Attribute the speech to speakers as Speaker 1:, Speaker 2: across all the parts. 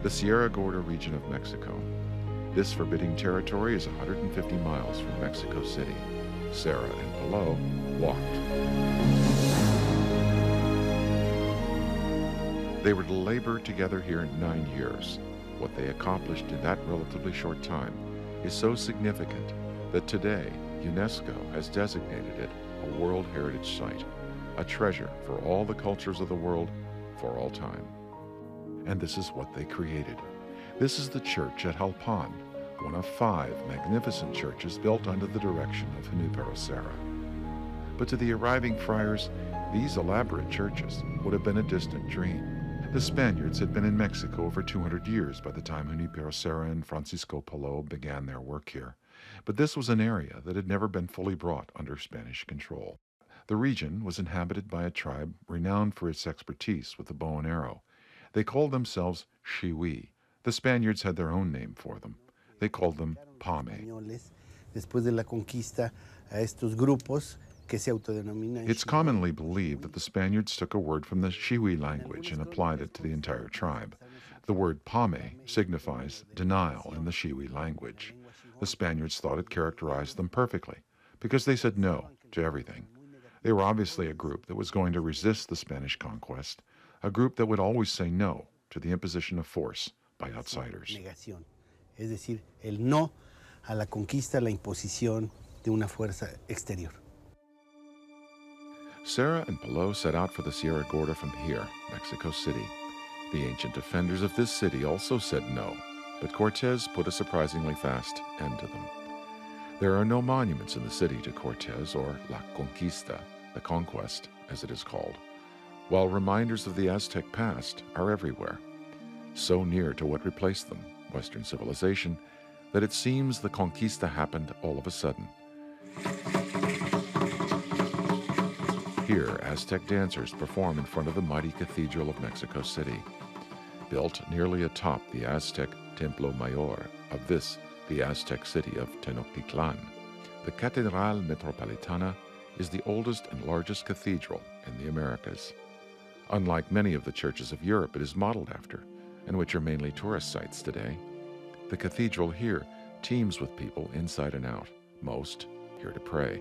Speaker 1: the Sierra Gorda region of Mexico. This forbidding territory is 150 miles from Mexico City. Sarah and Pelot walked. They were to labor together here 9 years. What they accomplished in that relatively short time is so significant that today UNESCO has designated it a World Heritage Site, a treasure for all the cultures of the world for all time. And this is what they created. This is the church at Jalpan, one of 5 magnificent churches built under the direction of Junipero Serra. But to the arriving friars, these elaborate churches would have been a distant dream. The Spaniards had been in Mexico over 200 years by the time Junipero Serra and Francisco Pelot began their work here. But this was an area that had never been fully brought under Spanish control. The region was inhabited by a tribe renowned for its expertise with the bow and arrow. They called themselves Xihui. The Spaniards had their own name for them. They called them Pame. It's commonly believed that the Spaniards took a word from the Xihui language and applied it to the entire tribe. The word Pame signifies denial in the Xihui language. The Spaniards thought it characterized them perfectly because they said no to everything. They were obviously a group that was going to resist the Spanish conquest, a group that would always say no to the imposition of force by outsiders.
Speaker 2: Es decir, el no a la conquista, la imposición de una fuerza exterior.
Speaker 1: Serra and Pelot set out for the Sierra Gorda from here, Mexico City. The ancient defenders of this city also said no, but Cortés put a surprisingly fast end to them. There are no monuments in the city to Cortés, or La Conquista, the conquest, as it is called, while reminders of the Aztec past are everywhere, so near to what replaced them, Western civilization, that it seems the conquista happened all of a sudden. Here, Aztec dancers perform in front of the mighty Cathedral of Mexico City. Built nearly atop the Aztec Templo Mayor of this, the Aztec city of Tenochtitlan, the Catedral Metropolitana is the oldest and largest cathedral in the Americas. Unlike many of the churches of Europe it is modeled after, and which are mainly tourist sites today, the cathedral here teems with people inside and out, most here to pray.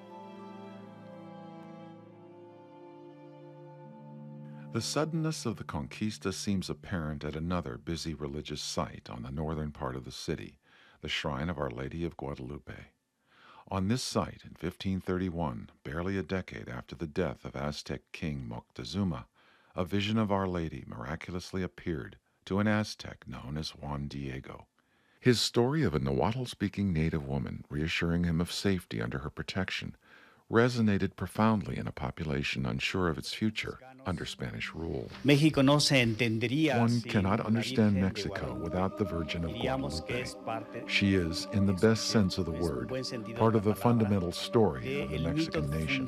Speaker 1: The suddenness of the conquista seems apparent at another busy religious site on the northern part of the city, the shrine of Our Lady of Guadalupe. On this site in 1531, barely a decade after the death of Aztec King Moctezuma, a vision of Our Lady miraculously appeared to an Aztec known as Juan Diego. His story of a Nahuatl-speaking native woman reassuring him of safety under her protection resonated profoundly in a population unsure of its future under Spanish rule. One cannot understand Mexico without the Virgin of Guadalupe. She is, in the best sense of the word, part of the fundamental story of the Mexican nation.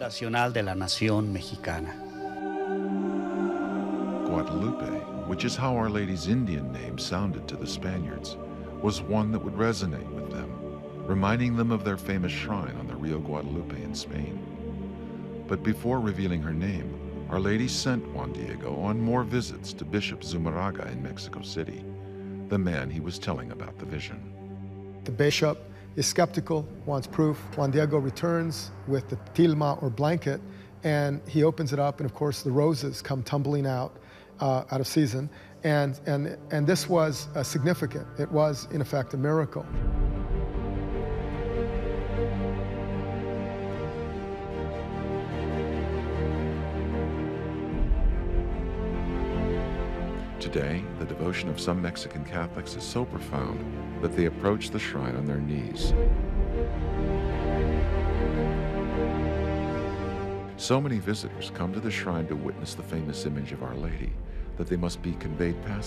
Speaker 1: Guadalupe, which is how Our Lady's Indian name sounded to the Spaniards, was one that would resonate with them, reminding them of their famous shrine on the Rio Guadalupe in Spain. But before revealing her name, Our Lady sent Juan Diego on more visits to Bishop Zumarraga in Mexico City, the man he was telling about the vision.
Speaker 3: The bishop is skeptical, wants proof. Juan Diego returns with the tilma or blanket, and he opens it up, and of course the roses come tumbling out of season. And this was significant. It was, in effect, a miracle.
Speaker 1: Today, the devotion of some Mexican Catholics is so profound that they approach the shrine on their knees. So many visitors come to the shrine to witness the famous image of Our Lady that they must be conveyed past